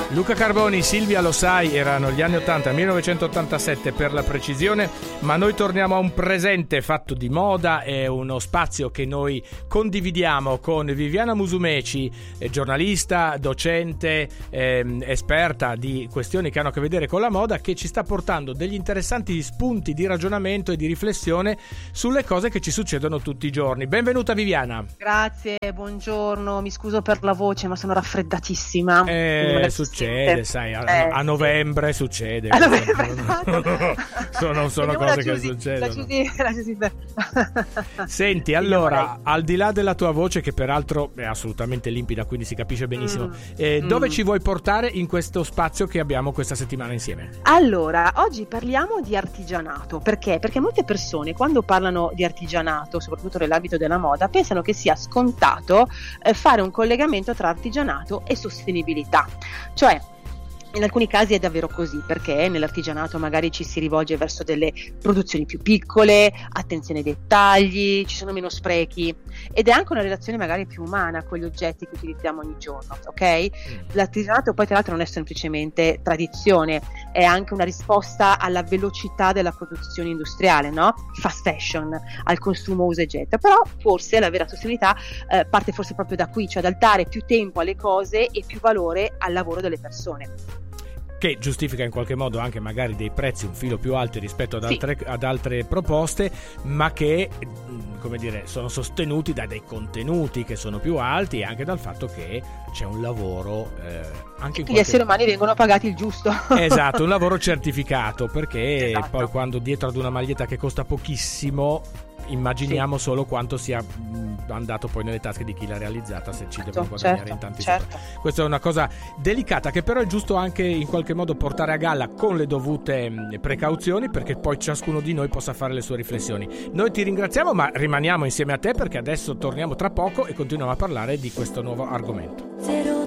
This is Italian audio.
Luca Carboni, Silvia Lo Sai, erano gli anni 80, 1987 per la precisione, ma noi torniamo a un presente fatto di moda. È uno spazio che noi condividiamo con Viviana Musumeci, giornalista, docente, esperta di questioni che hanno a che vedere con la moda, che ci sta portando degli interessanti spunti di ragionamento e di riflessione sulle cose che ci succedono tutti i giorni. Benvenuta Viviana. Grazie, buongiorno, mi scuso per la voce ma sono raffreddatissima. Succede, sai, a novembre succede. A novembre, sono cose che succedono. Senti, allora, al di là della tua voce, che peraltro è assolutamente limpida, quindi si capisce benissimo, dove ci vuoi portare in questo spazio che abbiamo questa settimana insieme? Allora, oggi parliamo di artigianato. Perché? Perché molte persone, quando parlano di artigianato, soprattutto nell'ambito della moda, pensano che sia scontato fare un collegamento tra artigianato e sostenibilità. Cioè, in alcuni casi è davvero così, perché nell'artigianato magari ci si rivolge verso delle produzioni più piccole, attenzione ai dettagli, ci sono meno sprechi ed è anche una relazione magari più umana con gli oggetti che utilizziamo ogni giorno, ok? L'artigianato poi tra l'altro non è semplicemente tradizione, è anche una risposta alla velocità della produzione industriale, no? Fast fashion, al consumo usa e getta, però forse la vera sostenibilità parte forse proprio da qui, cioè dal dare più tempo alle cose e più valore al lavoro delle persone. Che giustifica in qualche modo anche magari dei prezzi un filo più alti rispetto ad altre proposte, ma che, come dire, sono sostenuti da dei contenuti che sono più alti e anche dal fatto che c'è un lavoro anche gli esseri umani vengono pagati il giusto. Esatto, un lavoro certificato, perché esatto. Poi quando dietro ad una maglietta che costa pochissimo immaginiamo solo quanto sia andato poi nelle tasche di chi l'ha realizzata, se ci devono guadagnare in tanti sopra. Questa è una cosa delicata che però è giusto anche in qualche modo portare a galla con le dovute precauzioni, perché poi ciascuno di noi possa fare le sue riflessioni. Noi ti ringraziamo, ma rimaniamo insieme a te perché adesso torniamo tra poco e continuiamo a parlare di questo nuovo argomento.